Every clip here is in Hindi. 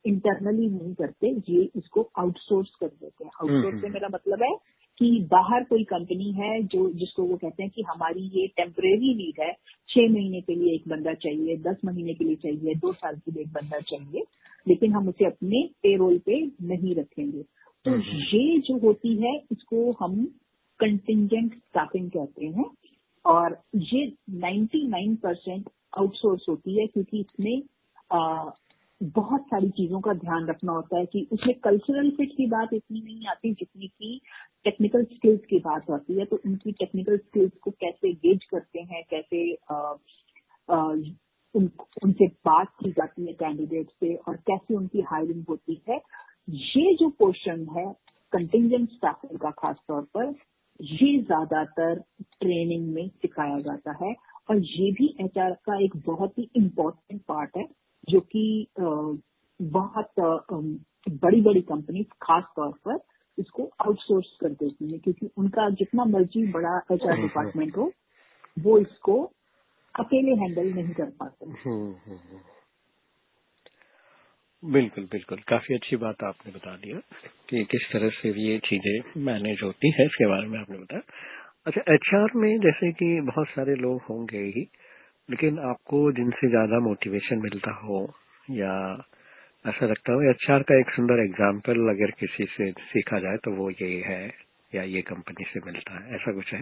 इंटरनली नहीं करते, ये इसको आउटसोर्स कर देते हैं। आउटसोर्स से मेरा मतलब है कि बाहर कोई कंपनी है जो जिसको वो कहते हैं कि हमारी ये टेम्परेरी नीड है, 6 महीने के लिए एक बंदा चाहिए, 10 महीने के लिए चाहिए, 2 साल के लिए एक बंदा चाहिए, लेकिन हम उसे अपने पेरोल पे नहीं रखेंगे। तो ये जो होती है इसको हम कंटिंजेंट स्टाफिंग कहते हैं, और ये 99% आउटसोर्स होती है, क्योंकि इसमें बहुत सारी चीजों का ध्यान रखना होता है कि उसमें कल्चरल फिट की बात इतनी नहीं आती जितनी की टेक्निकल स्किल्स की बात आती है। तो उनकी टेक्निकल स्किल्स को कैसे गेज करते हैं, कैसे उनसे बात की जाती है कैंडिडेट से, और कैसे उनकी हायरिंग होती है, ये जो पोर्शन है कंटिंजेंट स्टाफिंग का खास तौर पर, ये ज्यादातर ट्रेनिंग में सिखाया जाता है। और ये भी एचआर का एक बहुत ही इम्पोर्टेंट पार्ट है, जो कि बहुत बड़ी बड़ी कंपनी खास तौर पर इसको आउटसोर्स कर देती है, क्योंकि उनका जितना मर्जी बड़ा एचआर डिपार्टमेंट हो, वो इसको अकेले हैंडल नहीं कर पाते। बिल्कुल बिल्कुल, काफी अच्छी बात आपने बता दिया कि किस तरह से ये चीजें मैनेज होती है, इसके बारे में आपने बताया। अच्छा, एचआर में जैसे कि बहुत सारे लोग होंगे ही, लेकिन आपको जिनसे ज्यादा मोटिवेशन मिलता हो या ऐसा लगता हो एचआर का एक सुंदर एग्जाम्पल अगर किसी से सीखा जाए तो वो ये है या ये कंपनी से मिलता है, ऐसा कुछ है?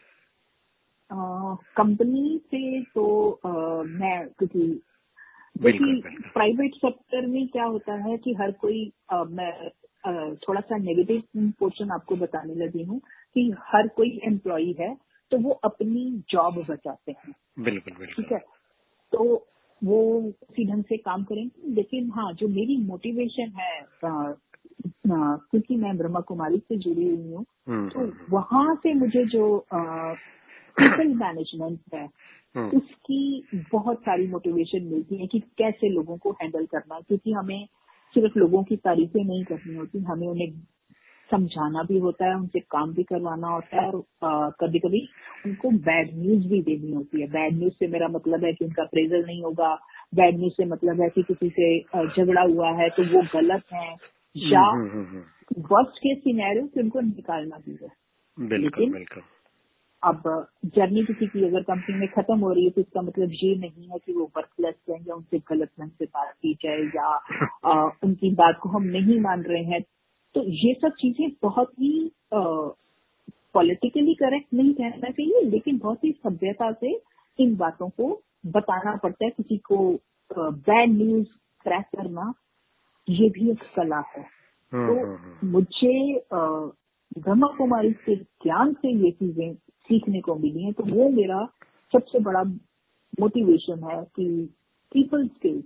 कंपनी से तो मैं क्योंकि प्राइवेट सेक्टर में क्या होता है कि हर कोई मैं थोड़ा सा नेगेटिव पोर्शन आपको बताने लगी हूँ कि हर कोई एम्प्लॉई है तो वो अपनी जॉब बचाते हैं। बिल्कुल ठीक है, तो वो उसी ढंग से काम करेंगे। लेकिन हाँ, जो मेरी मोटिवेशन है, क्योंकि मैं ब्रह्मा कुमारी से जुड़ी हुई हूँ, तो वहाँ से मुझे जो पीपल मैनेजमेंट है उसकी बहुत सारी मोटिवेशन मिलती है कि कैसे लोगों को हैंडल करना, क्योंकि हमें सिर्फ लोगों की तारीफें नहीं करनी होती, हमें उन्हें समझाना भी होता है, उनसे काम भी करवाना होता है, और कभी कभी उनको बैड न्यूज भी देनी होती है। बैड न्यूज से मेरा मतलब है कि उनका अप्रेजल नहीं होगा, बैड न्यूज से मतलब है कि किसी से झगड़ा हुआ है तो वो गलत है, या वर्स्ट केस सिनेरियो कि उनको निकालना भी है। लेकिन अब जर्नी किसी की अगर कंपनी में खत्म हो रही है तो इसका मतलब ये नहीं है कि वो वर्कलेस है या उनसे गलत ढंग से बात की जाए या उनकी बात को हम नहीं मान रहे हैं। तो ये सब चीजें बहुत ही पॉलिटिकली करेक्ट नहीं कहना चाहिए, लेकिन बहुत ही सभ्यता से इन बातों को बताना पड़ता है। किसी को बैड न्यूज क्रैक करना ये भी एक कला है। तो मुझे ब्रह्मा कुमारी के ज्ञान से ये चीजें सीखने को मिली है, तो वो मेरा सबसे बड़ा मोटिवेशन है कि पीपल स्किल्स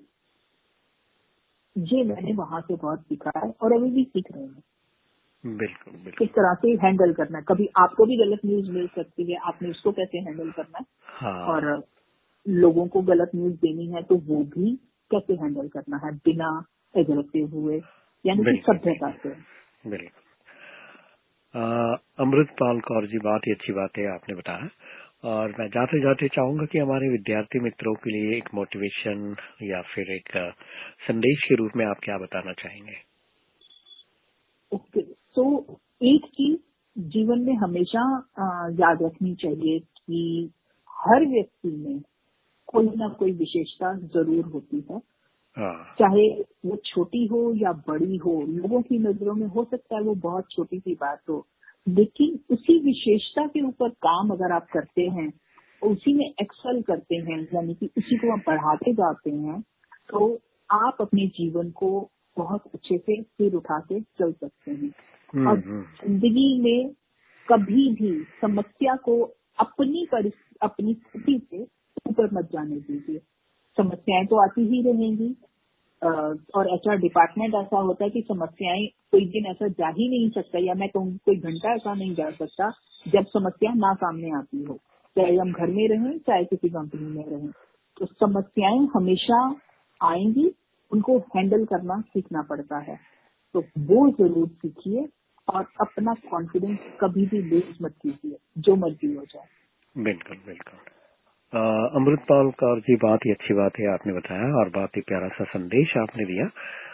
ये मैंने वहां से बहुत सीखा है और अभी भी सीख रहे हैं। बिल्कुल किस तरह से हैंडल करना है, कभी आपको भी गलत न्यूज मिल सकती है, आपने उसको कैसे हैंडल करना है। हाँ। और लोगों को गलत न्यूज देनी है तो वो भी कैसे हैंडल करना है बिना एग्रेसिव हुए, यानी कि सभ्यता से। बिल्कुल। अमृतपाल कौर जी, बहुत ही अच्छी बात है आपने बताया, और मैं जाते जाते चाहूंगा कि हमारे विद्यार्थी मित्रों के लिए एक मोटिवेशन या फिर एक संदेश के रूप में आप क्या बताना चाहेंगे? ओके, तो एक चीज जीवन में हमेशा याद रखनी चाहिए कि हर व्यक्ति में कोई ना कोई विशेषता जरूर होती है, चाहे वो छोटी हो या बड़ी हो। लोगों की नजरों में हो सकता है वो बहुत छोटी सी बात हो, लेकिन उसी विशेषता के ऊपर काम अगर आप करते हैं, उसी में एक्सेल करते हैं, यानी कि उसी को आप बढ़ाते जाते हैं, तो आप अपने जीवन को बहुत अच्छे से सिर उठा के चल सकते हैं। और जिंदगी में कभी भी समस्या को अपनी स्थिति से ऊपर मत जाने दीजिए। समस्याएं तो आती ही रहेंगी, और एचआर डिपार्टमेंट ऐसा होता है कि समस्याएं कोई दिन ऐसा जा ही नहीं सकता, या मैं कहूँ कोई घंटा ऐसा नहीं जा सकता जब समस्या ना सामने आती हो, चाहे हम घर में रहें चाहे किसी कंपनी में रहें। तो समस्याएं हमेशा आएंगी, उनको हैंडल करना सीखना पड़ता है, तो वो जरूर सीखिए और अपना कॉन्फिडेंस कभी भी लूज मत कीजिए, जो मर्जी हो जाए। बिल्कुल बिल्कुल। अमृतपाल कौर जी, बहुत ही अच्छी बात है आपने बताया और बहुत ही प्यारा सा संदेश आपने दिया।